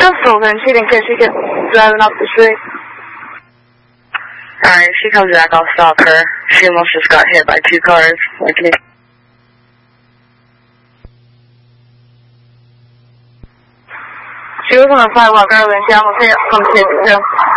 just told her, and she didn't care. She kept driving off the street. Alright, if she comes back, I'll stop her. She almost just got hit by 2 cars, like me. She was on the sidewalk earlier, and she almost hit some kid too.